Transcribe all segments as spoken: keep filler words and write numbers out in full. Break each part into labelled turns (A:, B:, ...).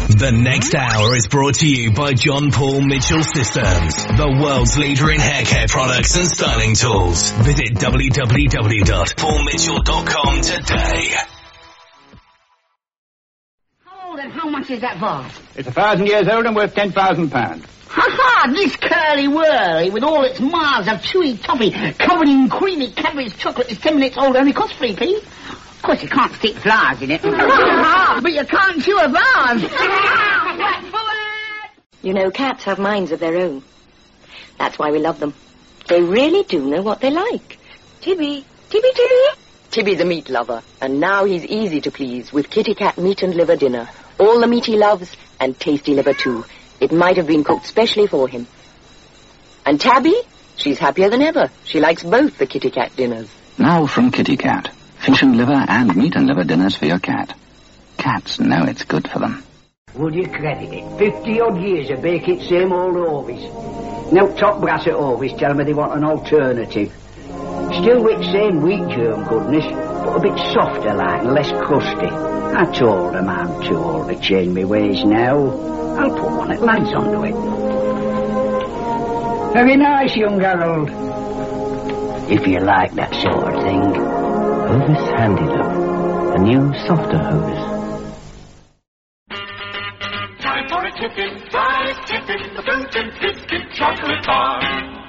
A: The next hour is brought to you by John Paul Mitchell Systems, the world's leader in hair care products and styling tools. Visit w w w dot paul mitchell dot com today.
B: How old and how much is that vase?
C: It's a thousand years old and worth ten thousand pounds.
B: Ha-ha! This curly-whirly, with all its miles of chewy toffee covered in creamy Cadbury's chocolate, is ten minutes old, only costs three p. Of course, you can't stick flowers in it. But you can't chew a vase.
D: You know, cats have minds of their own. That's why we love them. They really do know what they like. Tibby, Tibby, Tibby. Tibby's a meat lover, and now he's easy to please with Kitty Cat meat and liver dinner. All the meat he loves, and tasty liver too. It might have been cooked specially for him. And Tabby? She's happier than ever. She likes both the Kitty Cat dinners.
E: Now from Kitty Cat. Fish and liver and meat and liver dinners for your cat. Cats know it's good for them.
F: Would you credit it? Fifty-odd years of baking same old Orvis. Now top brass at Orvis tell me they want an alternative. Still with same wheat germ goodness, but a bit softer like and less crusty. I told them I'm too old to change my ways now. I'll put one at lads onto it. Very nice, young Harold. If you like that sort of thing.
G: Hovis Handy Love, a new, softer Hovis.
H: Time for a tippin', fried tippin', the fruit and biscuit chocolate bar.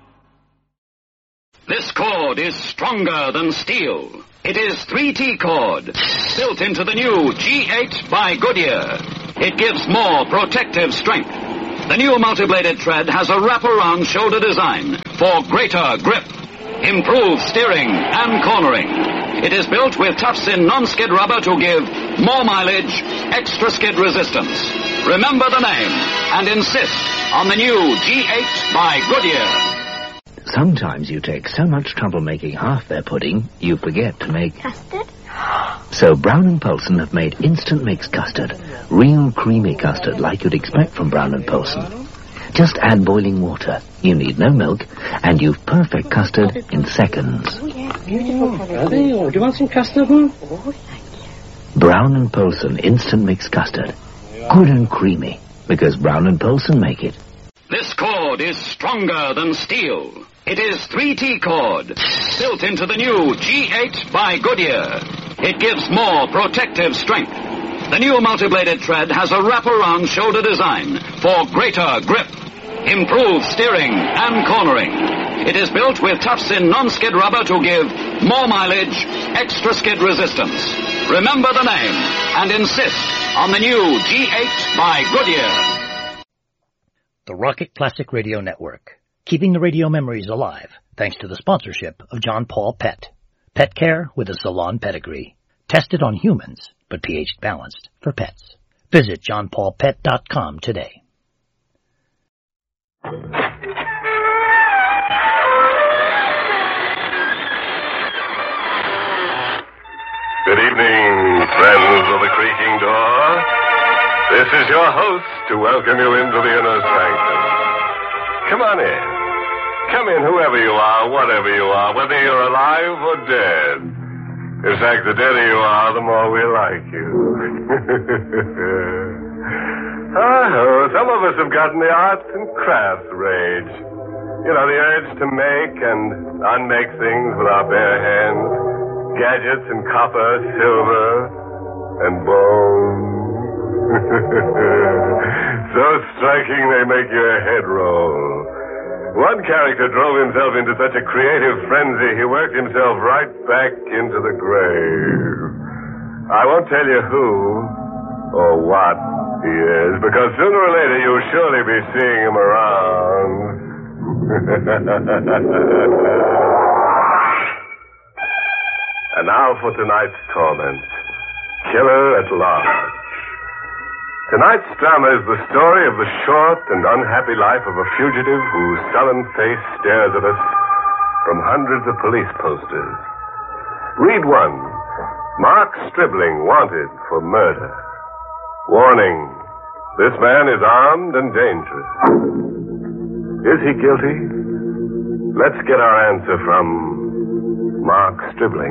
I: This cord is stronger than steel. It is three T cord, built into the new G eight by Goodyear. It gives more protective strength. The new multi-bladed tread has a wraparound shoulder design for greater grip, improved steering and cornering. It is built with tough-in non-skid rubber to give more mileage, extra skid resistance. Remember the name and insist on the new G eight by Goodyear.
G: Sometimes you take so much trouble making half their pudding, you forget to make...
D: Custard?
G: So Brown and Poulsen have made instant mix custard. Real creamy custard like you'd expect from Brown and Poulsen. Just add boiling water. You need no milk, and you've perfect custard in seconds.
D: Oh, yeah, beautiful colour.
F: Are they? Oh, do you want some custard, huh?
D: Oh, thank you.
G: Brown and Poulsen instant mix custard. Good and creamy, because Brown and Poulsen make it.
I: This cord is stronger than steel. It is three T cord, built into the new G eight by Goodyear. It gives more protective strength. The new multi-bladed tread has a wraparound shoulder design for greater grip, improved steering and cornering. It is built with tough-in non-skid rubber to give more mileage, extra skid resistance. Remember the name and insist on the new G eight by Goodyear.
J: The Rocket Classic Radio Network, keeping the radio memories alive thanks to the sponsorship of John Paul Pet. Pet care with a salon pedigree. Tested on humans, but pH balanced for pets. Visit john paul pet dot com today.
K: Good evening, friends of the creaking door. This is your host to welcome you into the inner sanctum. Come on in. Come in, whoever you are, whatever you are, whether you're alive or dead. In fact, the deader you are, the more we like you. Oh, some of us have gotten the arts and crafts rage. You know, the urge to make and unmake things with our bare hands. Gadgets and copper, silver, and bone. So striking they make your head roll. One character drove himself into such a creative frenzy, he worked himself right back into the grave. I won't tell you who or what he is, because sooner or later you'll surely be seeing him around. And now for tonight's torment. Killer at Large. Tonight's drama is the story of the short and unhappy life of a fugitive whose sullen face stares at us from hundreds of police posters. Read one. Mark Stribling wanted for murder. Warning. This man is armed and dangerous. Is he guilty? Let's get our answer from Mark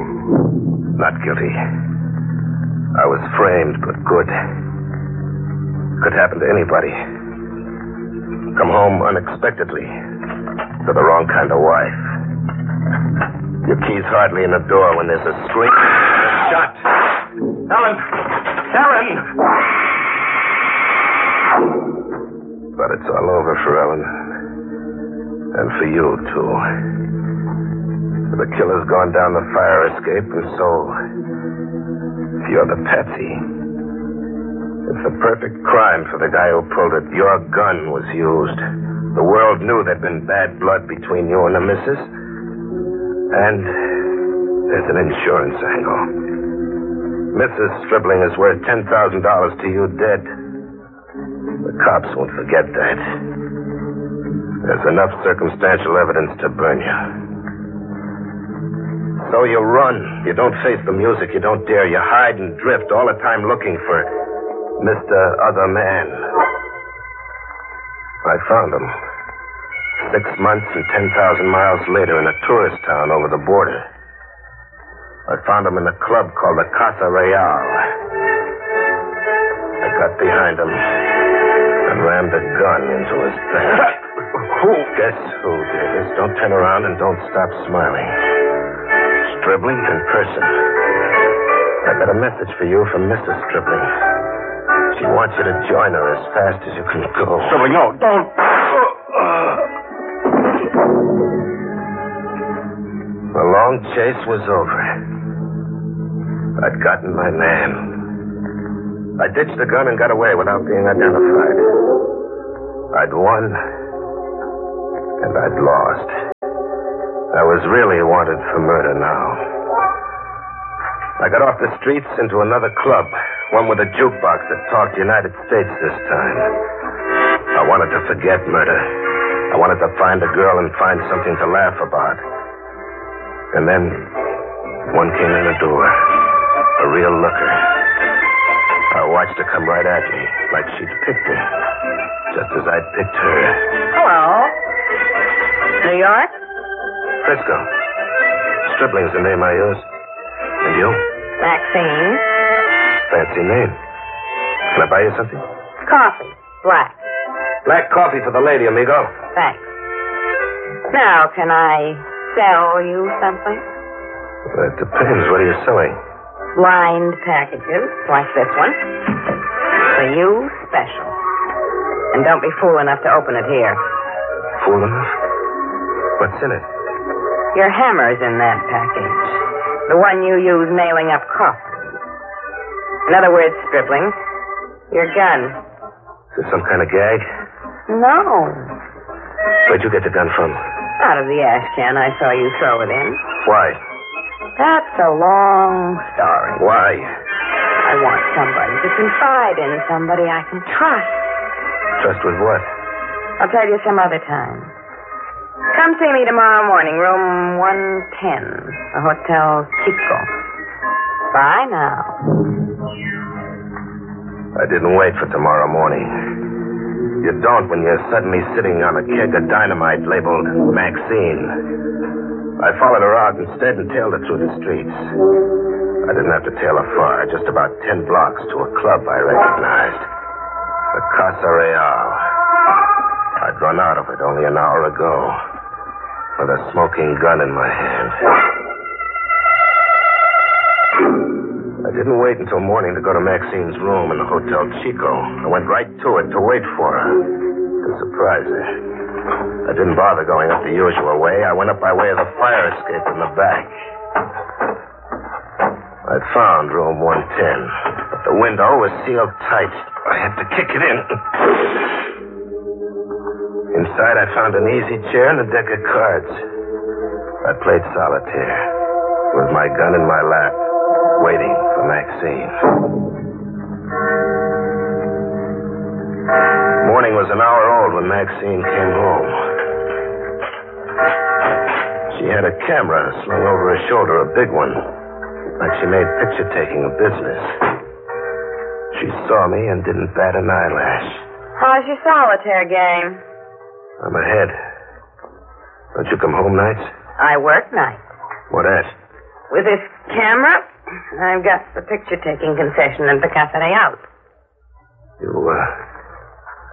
K: Stribling.
L: Not guilty. I was framed, but good. Could happen to anybody. Come home unexpectedly to the wrong kind of wife. Your key's hardly in the door when there's a scream and a shot. Helen! Helen! But it's all over for Ellen. And for you, too. The killer's gone down the fire escape, and so you're the patsy. It's the perfect crime for the guy who pulled it. Your gun was used. The world knew there'd been bad blood between you and the missus. And there's an insurance angle. Missus Stribling is worth ten thousand dollars to you dead. The cops won't forget that. There's enough circumstantial evidence to burn you. So you run. You don't face the music. You don't dare. You hide and drift all the time looking for Mister Other Man. I found him. Six months and ten thousand miles later in a tourist town over the border. I found him in a club called the Casa Real. I got behind him and rammed a gun into his back. Who? Guess who, Davis? Don't turn around and don't stop smiling. Stribling in person. I got a message for you from Missus Stribling. She wants you to join her as fast as you can go.
C: Stribling, no, don't.
L: The long chase was over. I'd gotten my man. I ditched the gun and got away without being identified. I'd won, and I'd lost. I was really wanted for murder now. I got off the streets into another club, one with a jukebox that talked United States this time. I wanted to forget murder. I wanted to find a girl and find something to laugh about. And then one came in the door, a real looker. I watched her come right at me, like she'd picked me, just as I'd picked her.
D: Hello. New York?
L: Frisco. Stribling's the name I use. And you?
D: Maxine.
L: Fancy name. Can I buy you something?
D: Coffee. Black.
L: Black coffee for the lady, amigo.
D: Thanks. Now, can I sell you something?
L: Well, it depends. What are you selling?
D: Lined packages, like this one. For you, special. And don't be fool enough to open it here.
L: Fool enough? What's in it?
D: Your hammer's in that package. The one you use nailing up coffins. In other words, Stribling, your gun.
L: Is this some kind of gag?
D: No.
L: Where'd you get the gun from?
D: Out of the ash can I saw you throw it in.
L: Why?
D: That's a long story.
L: Why?
D: I want somebody to confide in, somebody I can trust.
L: Trust with what?
D: I'll tell you some other time. Come see me tomorrow morning, room one ten, the Hotel Chico. Bye now.
L: I didn't wait for tomorrow morning. You don't when you're suddenly sitting on a keg of dynamite labeled Maxine. I followed her out instead and tailed her through the streets. I didn't have to tail her far, just about ten blocks to a club I recognized. The Casa Real. I'd run out of it only an hour ago, with a smoking gun in my hand. I didn't wait until morning to go to Maxine's room in the Hotel Chico. I went right to it to wait for her, to surprise her. I didn't bother going up the usual way. I went up by way of the fire escape in the back. I found room one ten, but the window was sealed tight. I had to kick it in. Inside, I found an easy chair and a deck of cards. I played solitaire, with my gun in my lap, waiting for Maxine. Morning was an hour old when Maxine came home. She had a camera slung over her shoulder, a big one, like she made picture-taking a business. She saw me and didn't bat an eyelash.
D: How's your solitaire game?
L: I'm ahead. Don't you come home nights?
D: I work nights.
L: What at?
D: With this camera, I've got the picture-taking concession in the Casa Real.
L: You, uh,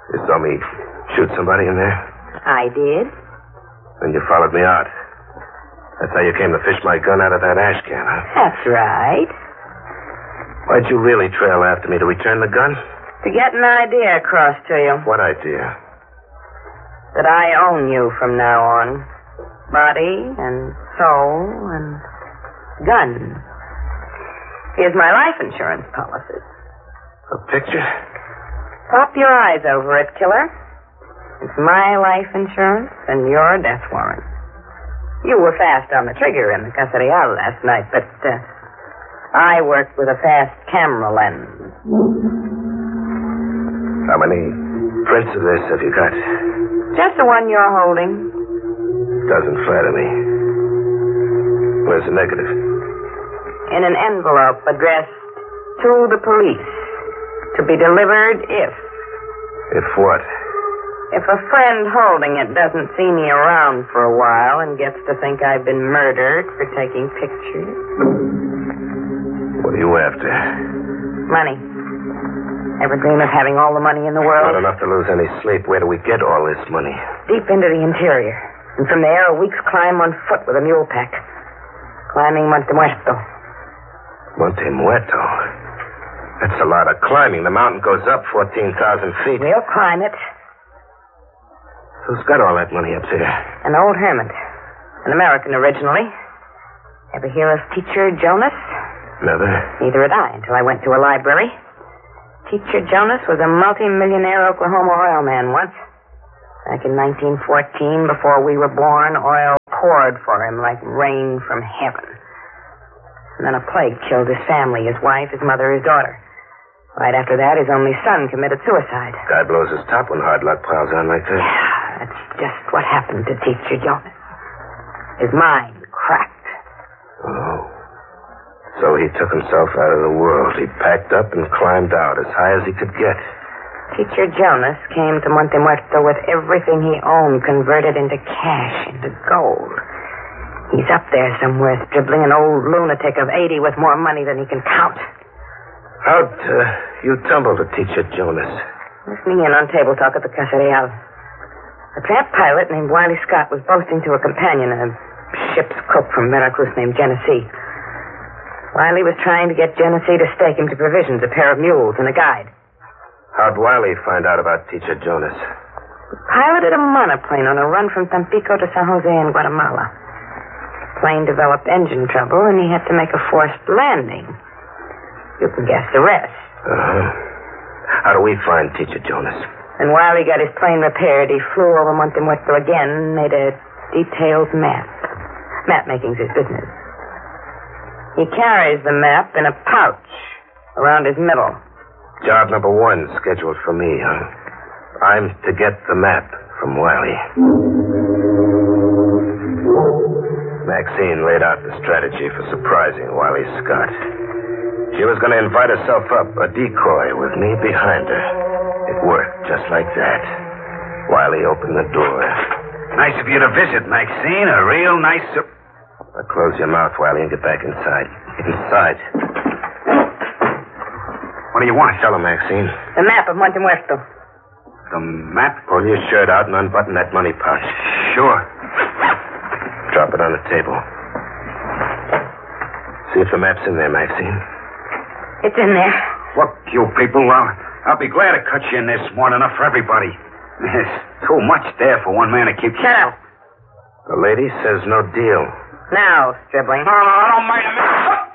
L: You saw me shoot somebody in there?
D: I did.
L: Then you followed me out. That's how you came to fish my gun out of that ash can, huh?
D: That's right.
L: Why'd you really trail after me? To return the gun?
D: To get an idea across to you.
L: What idea?
D: That I own you from now on. Body and soul and gun. Here's my life insurance policy.
L: A picture?
D: Pop your eyes over it, killer. It's my life insurance and your death warrant. You were fast on the trigger in the Casa Real last night, but uh, I worked with a fast camera lens.
L: How many prints of this have you got?
D: Just the one you're holding.
L: Doesn't flatter me. Where's the negative?
D: In an envelope addressed to the police. To be delivered if...
L: If what?
D: If a friend holding it doesn't see me around for a while and gets to think I've been murdered for taking pictures.
L: What are you after?
D: Money. Ever dream of having all the money in the world?
L: Not enough to lose any sleep. Where do we get all this money?
D: Deep into the interior. And from there, a week's climb on foot with a mule pack. Climbing Monte Muerto.
L: Monte Muerto? That's a lot of climbing. The mountain goes up fourteen thousand feet.
D: We'll climb it.
L: Who's got all that money up there?
D: An old hermit. An American originally. Ever hear of Teacher Jonas?
L: Never.
D: Neither had I until I went to a library. Teacher Jonas was a multi-millionaire Oklahoma oil man once. Back in nineteen fourteen, before we were born, oil poured for him like rain from heaven. And then a plague killed his family, his wife, his mother, his daughter. Right after that, his only son committed suicide.
L: Guy blows his top when hard luck piles on like that.
D: Yeah, that's just what happened to Teacher Jonas. His mind cracked.
L: Oh. So he took himself out of the world. He packed up and climbed out as high as he could get.
D: Teacher Jonas came to Monte Muerto with everything he owned converted into cash, into gold. He's up there somewhere, dribbling an old lunatic of eighty with more money than he can count.
L: How'd uh, you tumble to Teacher Jonas?
D: Listening in on table talk at the Casa Real. A tramp pilot named Wiley Scott was boasting to a companion, a ship's cook from Veracruz named Genesee. Wiley was trying to get Genesee to stake him to provisions, a pair of mules, and a guide.
L: How'd Wiley find out about Teacher Jonas?
D: He piloted a monoplane on a run from Tampico to San Jose in Guatemala. The plane developed engine trouble, and he had to make a forced landing. You can guess the rest.
L: Uh-huh. How do we find Teacher Jonas?
D: And while he got his plane repaired, he flew over Monte Muerto again and made a detailed map. Map making's his business. He carries the map in a pouch around his middle.
L: Job number one scheduled for me, huh? I'm to get the map from Wiley. Maxine laid out the strategy for surprising Wiley Scott. She was going to invite herself up, a decoy, with me behind her. It worked just like that. Wiley opened the door.
M: Nice of you to visit, Maxine. A real nice... Su-
L: now close your mouth, Wiley, and get back inside. Inside.
M: What do you want?
L: Tell her, Maxine.
D: The map of Monte Muerto.
M: The map?
L: Pull your shirt out and unbutton that money pouch.
M: Sure.
L: Drop it on the table. See if the map's in there, Maxine.
D: It's in there.
M: Look, you people, uh, I'll be glad to cut you in this more than enough for everybody. There's too much there for one man to keep...
D: Shut up.
L: The lady says no deal.
D: Now, Stribling.
M: No, no, I don't mind a minute.